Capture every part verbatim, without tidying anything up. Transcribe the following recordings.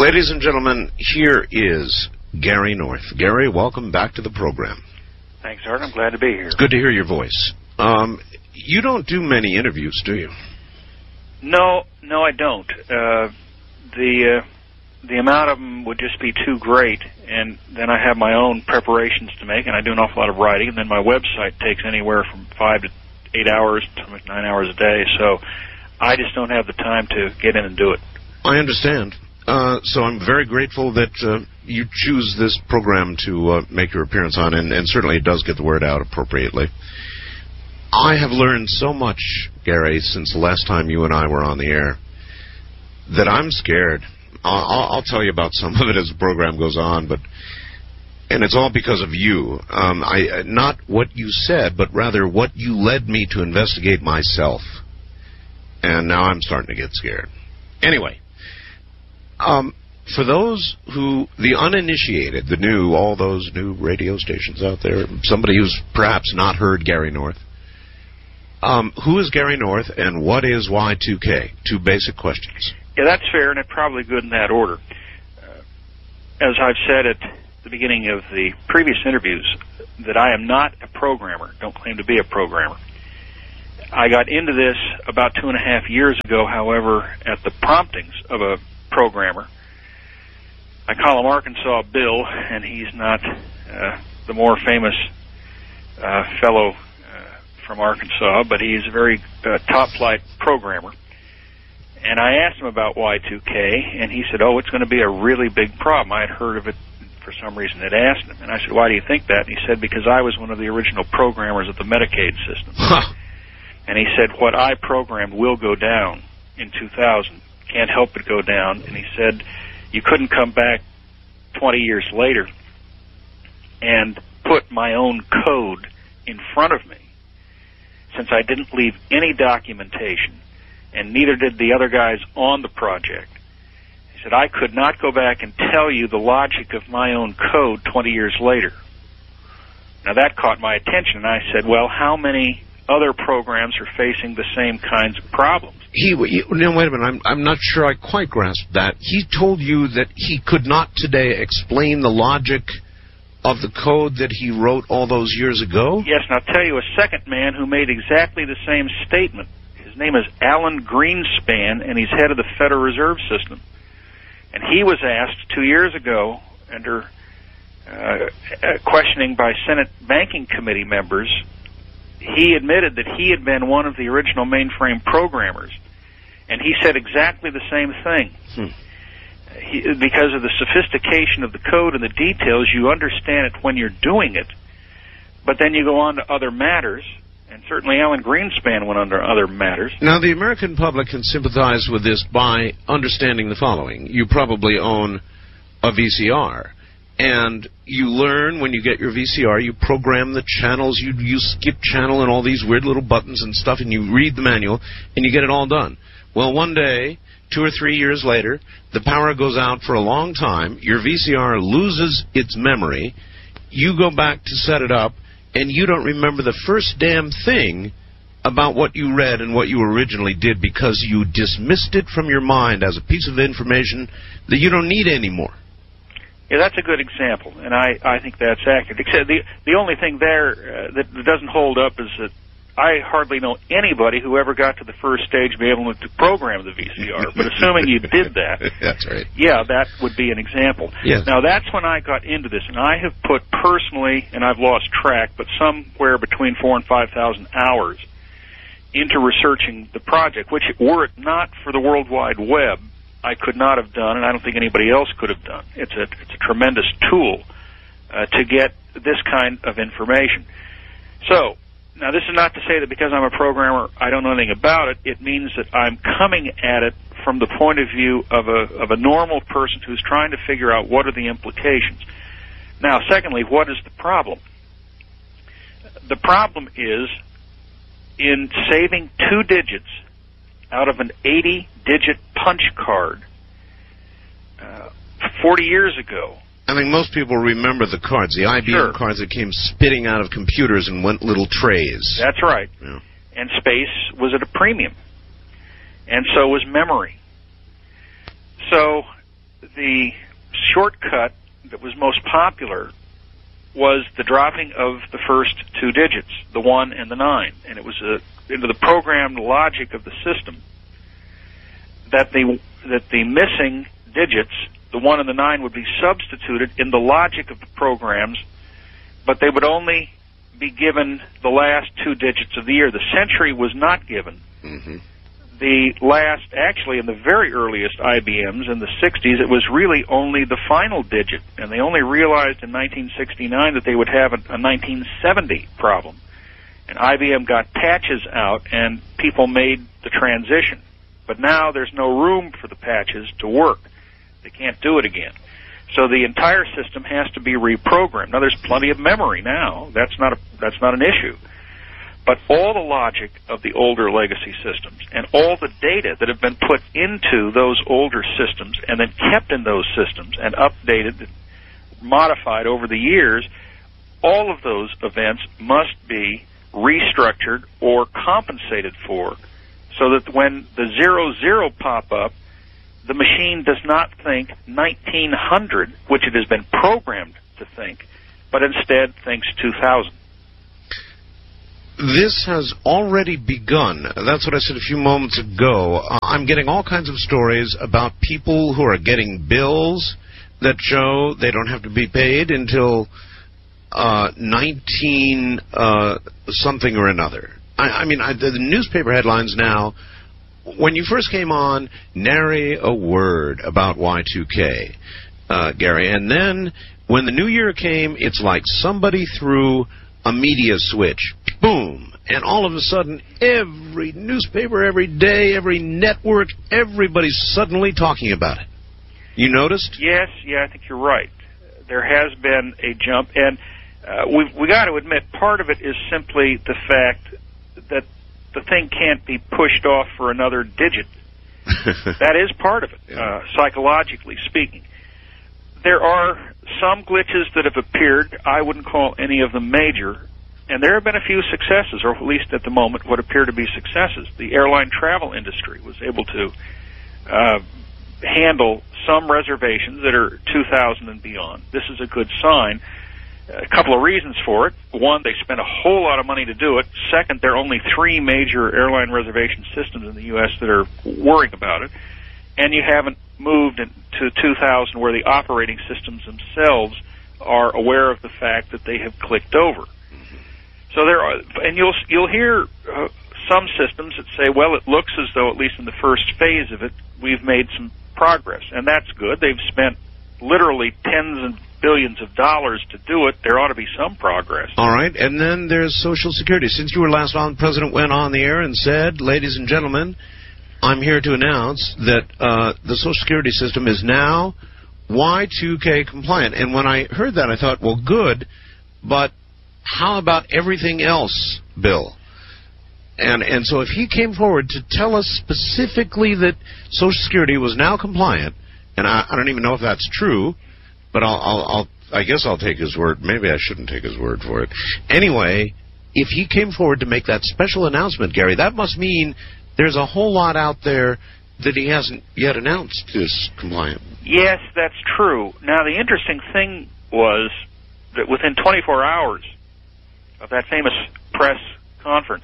Ladies and gentlemen, here is Gary North. Gary, welcome back to the program. Thanks, Art. I'm glad to be here. It's good to hear your voice. Um, you don't do many interviews, do you? No, no, I don't. Uh, the uh, the amount of them would just be too great, and then I have my own preparations to make, and I do an awful lot of writing, and then my website takes anywhere from five to eight hours, nine hours a day, so I just don't have the time to get in and do it. I understand. Uh, so I'm very grateful that uh, you choose this program to uh, make your appearance on, and, and certainly it does get the word out appropriately. I have learned so much, Gary, since the last time you and I were on the air, that I'm scared. I'll, I'll tell you about some of it as the program goes on, but and it's all because of you. Um, I not what you said, but rather what you led me to investigate myself. And now I'm starting to get scared. Anyway. Um, for those who, the uninitiated, the new, all those new radio stations out there, somebody who's perhaps not heard Gary North, um, who is Gary North and what is Y two K? Two basic questions. Yeah, that's fair, and it's probably good in that order. Uh, as I've said at the beginning of the previous interviews, that I am not a programmer, don't claim to be a programmer. I got into this about two and a half years ago, however, at the promptings of a programmer. I call him Arkansas Bill, and he's not uh, the more famous uh, fellow uh, from Arkansas, but he's a very uh, top-flight programmer. And I asked him about Y two K, and he said, oh, it's going to be a really big problem. I had heard of it for some reason. I'd asked him, and I said, why do you think that? And he said, because I was one of the original programmers of the Medicaid system. Huh. And he said, what I programmed will go down in two thousand. Can't help but go down. And he said, you couldn't come back twenty years later and put my own code in front of me, since I didn't leave any documentation, and neither did the other guys on the project. He said, I could not go back and tell you the logic of my own code twenty years later. Now that caught my attention, and I said, well, how many other programs are facing the same kinds of problems? He, you, no, wait a minute, I'm, I'm not sure I quite grasped that. He told you that he could not today explain the logic of the code that he wrote all those years ago? Yes, and I'll tell you a second man who made exactly the same statement. His name is Alan Greenspan, and he's head of the Federal Reserve System. And he was asked two years ago, under uh, questioning by Senate Banking Committee members, he admitted that he had been one of the original mainframe programmers, and he said exactly the same thing. Hmm. He, because of the sophistication of the code and the details, you understand it when you're doing it, but then you go on to other matters, and certainly Alan Greenspan went on to other matters. Now, the American public can sympathize with this by understanding the following. You probably own a V C R. And you learn when you get your V C R, you program the channels, you, you skip channel and all these weird little buttons and stuff, and you read the manual, and you get it all done. Well, one day, two or three years later, the power goes out for a long time, your V C R loses its memory, you go back to set it up, and you don't remember the first damn thing about what you read and what you originally did because you dismissed it from your mind as a piece of information that you don't need anymore. Yeah, that's a good example, and I, I think that's accurate. Except the the only thing there uh, that, that doesn't hold up is that I hardly know anybody who ever got to the first stage of being able to program the V C R. But assuming you did that, that's right. Yeah, that would be an example. Yes. Now, that's when I got into this, and I have put personally, and I've lost track, but somewhere between four and five thousand hours into researching the project, which, were it not for the World Wide Web, I could not have done, and I don't think anybody else could have done. It's a, it's a tremendous tool uh, to get this kind of information. So, now this is not to say that because I'm a programmer I don't know anything about it. It means that I'm coming at it from the point of view of a, of a normal person who's trying to figure out what are the implications. Now, secondly, what is the problem? The problem is in saving two digits out of an eighty-digit punch card uh, forty years ago. I think most people remember the cards, the I B M Sure. cards that came spitting out of computers and went little trays. That's right. Yeah. And space was at a premium. And so was memory. So the shortcut that was most popular was the dropping of the first two digits, the one and the nine. And it was a, into the programmed logic of the system that the, that the missing digits, the one and the nine, would be substituted in the logic of the programs, but they would only be given the last two digits of the year. The century was not given. Mm-hmm. The last, actually, in the very earliest I B Ms in the sixties, it was really only the final digit, and they only realized in nineteen sixty-nine that they would have a, a nineteen seventy problem. And I B M got patches out, and people made the transition. But now there's no room for the patches to work. They can't do it again. So the entire system has to be reprogrammed. Now, there's plenty of memory now. That's not a, that's not an issue. But all the logic of the older legacy systems and all the data that have been put into those older systems and then kept in those systems and updated, modified over the years, all of those events must be restructured or compensated for so that when the zero zero pop up, the machine does not think nineteen hundred, which it has been programmed to think, but instead thinks two thousand. This has already begun. That's what I said a few moments ago. Uh, I'm getting all kinds of stories about people who are getting bills that show they don't have to be paid until uh, nineteen uh, something or another. I, I mean, I, the newspaper headlines now, when you first came on, nary a word about Y two K, uh, Gary. And then when the new year came, it's like somebody threw a media switch. Boom. And all of a sudden, every newspaper, every day, every network, everybody's suddenly talking about it. You noticed? Yes, yeah, I think you're right. There has been a jump, and uh, we've we got to admit part of it is simply the fact that the thing can't be pushed off for another digit. That is part of it, yeah. uh, psychologically speaking. There are some glitches that have appeared. I wouldn't call any of them major. And there have been a few successes, or at least at the moment what appear to be successes. The airline travel industry was able to uh, handle some reservations that are two thousand and beyond. This is a good sign. A couple of reasons for it. One, they spent a whole lot of money to do it. Second, there are only three major airline reservation systems in the U S that are worrying about it. And you haven't moved to two thousand where the operating systems themselves are aware of the fact that they have clicked over. So there are, and you'll you'll hear uh, some systems that say, well, it looks as though, at least in the first phase of it, we've made some progress, and that's good. They've spent literally tens of billions of dollars to do it. There ought to be some progress. All right, and then there's Social Security. Since you were last on, the President went on the air and said, ladies and gentlemen, I'm here to announce that uh, the Social Security system is now Y two K compliant. And when I heard that, I thought, well, good, but how about everything else, Bill? And and so if he came forward to tell us specifically that Social Security was now compliant, and I, I don't even know if that's true, but I'll, I'll, I'll I guess I'll take his word. Maybe I shouldn't take his word for it. Anyway, if he came forward to make that special announcement, Gary, that must mean there's a whole lot out there that he hasn't yet announced is compliant. Yes, that's true. Now, the interesting thing was that within twenty-four hours of that famous press conference,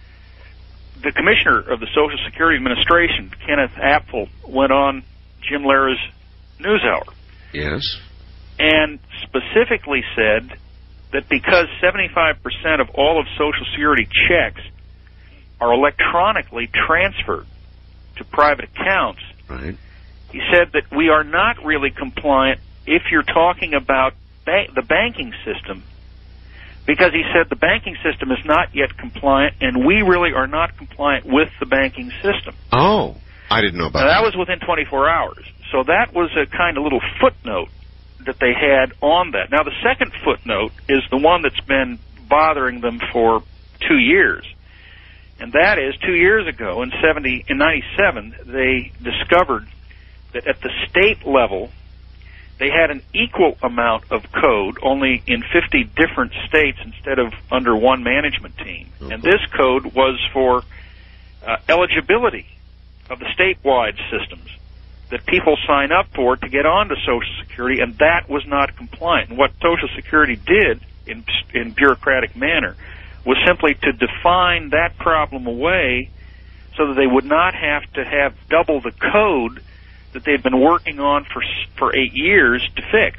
the commissioner of the Social Security Administration, Kenneth Apfel, went on Jim Lehre's NewsHour. Yes. And specifically said that because seventy-five percent of all of Social Security checks are electronically transferred to private accounts, right, he said that we are not really compliant if you're talking about ba- the banking system, because he said the banking system is not yet compliant, and we really are not compliant with the banking system. Oh, I didn't know about now, that. That was within twenty-four hours. So that was a kind of little footnote that they had on that. Now, the second footnote is the one that's been bothering them for two years. And that is, two years ago, in seventy, in ninety-seven, they discovered that at the state level, they had an equal amount of code, only in fifty different states instead of under one management team. Okay. And this code was for uh, eligibility of the statewide systems. that people sign up for to get onto Social Security, and that was not compliant. And what Social Security did in, in bureaucratic manner was simply to define that problem away so that they would not have to have double the code that they'd been working on for for eight years to fix.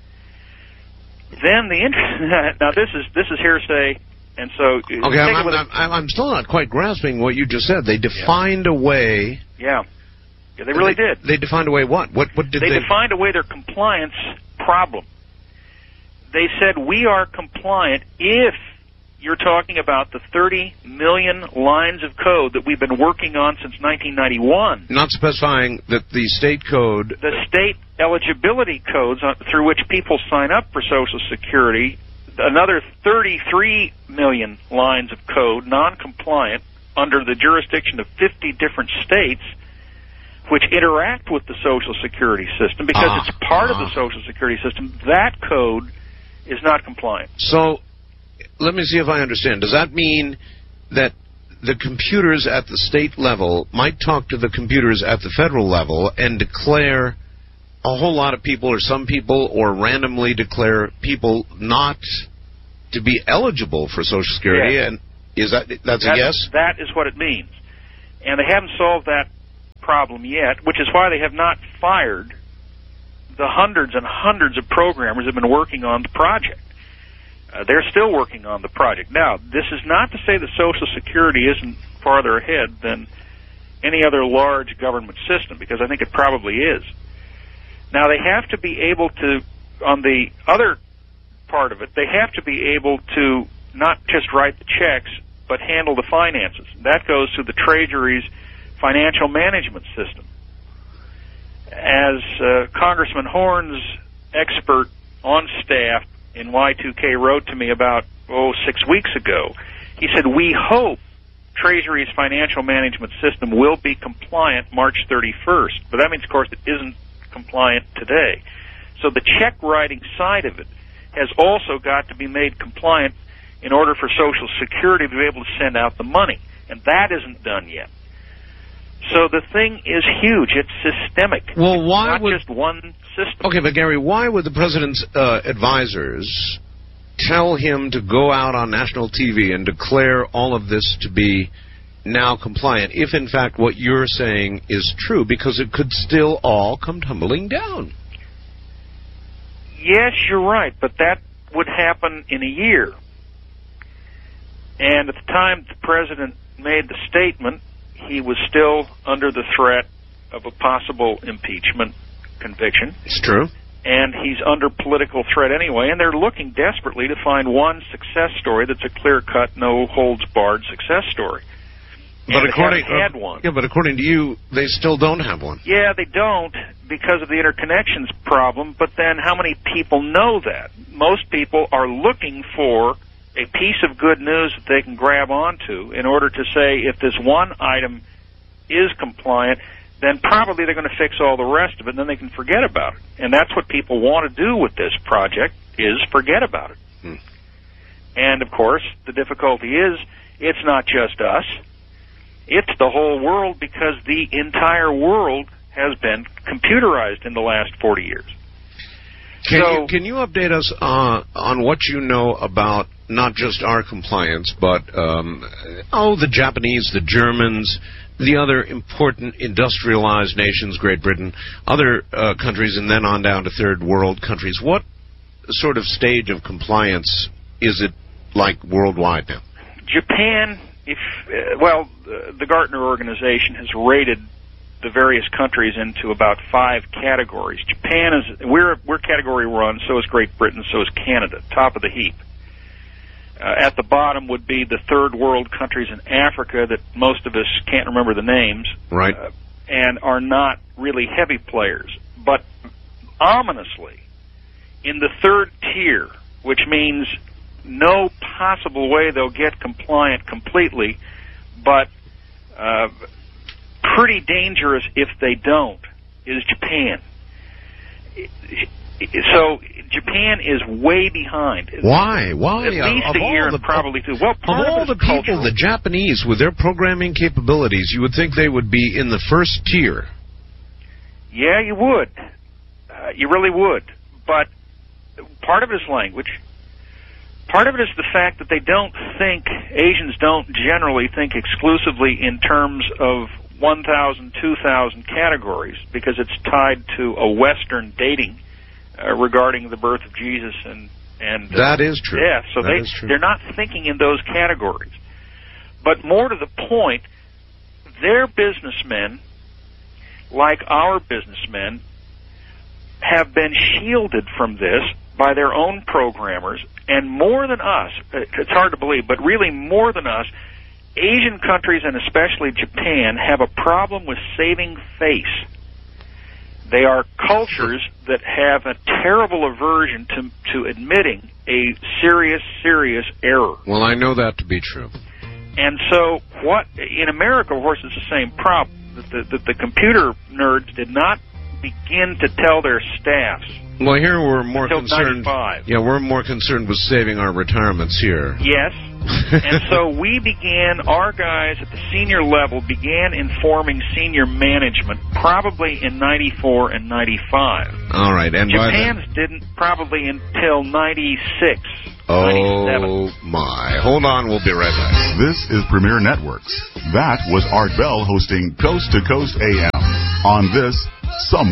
Then the int- now this is this is hearsay, and so okay, I'm, I'm, I'm, I'm still not quite grasping what you just said. They defined yeah. a way. Yeah, yeah, they really they, did. They defined a way. What? What? What did they? They defined away their compliance problem. They said we are compliant if you're talking about the thirty million lines of code that we've been working on since nineteen ninety-one. Not specifying that the state code... The state eligibility codes on, through which people sign up for Social Security, another thirty-three million lines of code, non-compliant, under the jurisdiction of fifty different states, which interact with the Social Security system because ah, it's part ah. of the Social Security system. That code is not compliant. So... let me see if I understand. Does that mean that the computers at the state level might talk to the computers at the federal level and declare a whole lot of people or some people, or randomly declare people not to be eligible for Social Security? Yes. And is that that's, that's a yes? That is what it means. And they haven't solved that problem yet, which is why they have not fired the hundreds and hundreds of programmers that have been working on the project. Uh, they're still working on the project. Now, this is not to say that Social Security isn't farther ahead than any other large government system, because I think it probably is. Now, they have to be able to, on the other part of it, they have to be able to not just write the checks, but handle the finances. That goes to the Treasury's financial management system. As uh, Congressman Horn's expert on staff in Y two K wrote to me about, oh, six weeks ago, he said, we hope Treasury's financial management system will be compliant March thirty-first. But that means, of course, it isn't compliant today. So the check writing side of it has also got to be made compliant in order for Social Security to be able to send out the money. And that isn't done yet. So the thing is huge. It's systemic. Well, it's why not would... just one system. Okay, but Gary, why would the president's uh, advisors tell him to go out on national T V and declare all of this to be now compliant, if in fact what you're saying is true, because it could still all come tumbling down? Yes, you're right, but that would happen in a year. And at the time the president made the statement, he was still under the threat of a possible impeachment conviction. It's true. And he's under political threat anyway, and they're looking desperately to find one success story that's a clear-cut, no-holds-barred success story. But and according, they haven't had one. Yeah, but according to you, they still don't have one. Yeah, they don't because of the interconnections problem, but then how many people know that? Most people are looking for a piece of good news that they can grab onto in order to say if this one item is compliant, then probably they're going to fix all the rest of it, and then they can forget about it. And that's what people want to do with this project, is forget about it. Hmm. And, of course, the difficulty is it's not just us. It's the whole world, because the entire world has been computerized in the last forty years. Can, so, you, can you update us uh, on what you know about not just our compliance, but, um, oh, the Japanese, the Germans, the other important industrialized nations, Great Britain, other uh, countries, and then on down to third world countries? What sort of stage of compliance is it like worldwide now? Japan, if uh, well, uh, the Gartner organization has rated the various countries into about five categories. Japan is, we're, we're category one, so is Great Britain, so is Canada, top of the heap. Uh, at the bottom would be the third world countries in Africa that most of us can't remember the names. Right. Uh, and are not really heavy players. But ominously, in the third tier, which means no possible way they'll get compliant completely, but uh, pretty dangerous if they don't, is Japan. So Japan is way behind. Why? Why? At least of a year the, and probably two. Well, of part all of the people, cultural. The Japanese, with their programming capabilities, you would think they would be in the first tier. Yeah, you would. Uh, you really would. But part of it is language. Part of it is the fact that they don't think, Asians don't generally think exclusively in terms of one thousand, two thousand categories, because it's tied to a Western dating uh, regarding the birth of Jesus and, and uh, that is true. death. So that they, is true. they're not thinking in those categories. But more to the point, their businessmen, like our businessmen, have been shielded from this by their own programmers, and more than us, it's hard to believe, but really more than us, Asian countries, and especially Japan, have a problem with saving face. They are cultures that have a terrible aversion to, to admitting a serious, serious error. Well, I know that to be true. And so, what in America, of course, it's the same problem. That the, the, the computer nerds did not begin to tell their staffs. Well, here we're more until concerned. ninety-five. Yeah, we're more concerned with saving our retirements here. Yes. And so we began, our guys at the senior level began informing senior management probably in ninety-four and ninety-five. All right, and Japan's by then, didn't probably until ninety-six. Oh, ninety-seven. my. Hold on, we'll be right back. This is Premier Networks. That was Art Bell hosting Coast to Coast A M on this Somewhere.